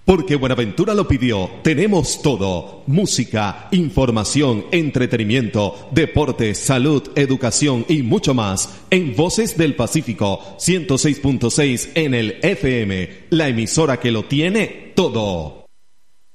Porque Buenaventura lo pidió, tenemos todo: música, información, entretenimiento, deportes, salud, educación y mucho más en Voces del Pacífico 106.6 en el FM, la emisora que lo tiene todo.